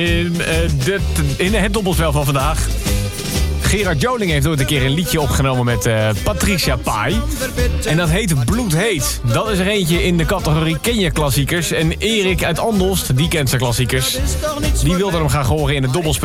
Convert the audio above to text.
In het dobbelspel van vandaag. Gerard Joling heeft ooit een keer een liedje opgenomen met Patricia Pai. En dat heet Bloedheet. Dat is er eentje in de categorie Ken je klassiekers. En Erik uit Andelst, die kent zijn klassiekers. Die wilde hem graag horen in het dobbelspel.